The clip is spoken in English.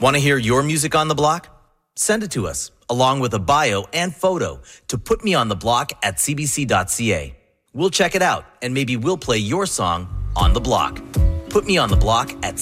Want to hear your music on the block? Send it to us, along with a bio and photo, to putmeontheblock@cbc.ca. We'll check it out, and maybe we'll play your song on the block. Put Me on the Block at